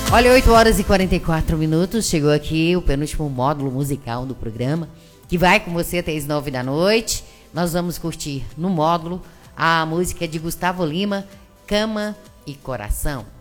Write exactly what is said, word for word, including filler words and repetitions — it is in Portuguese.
Olha, oito horas e quarenta e quatro minutos, chegou aqui o penúltimo módulo musical do programa, que vai com você até as nove da noite. Nós vamos curtir no módulo a música de Gustavo Lima, Cama e Coração.